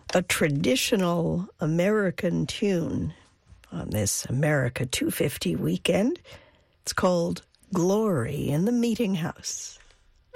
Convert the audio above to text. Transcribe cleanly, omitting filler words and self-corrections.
a traditional American tune on this America 250 weekend. It's called Glory in the Meeting House.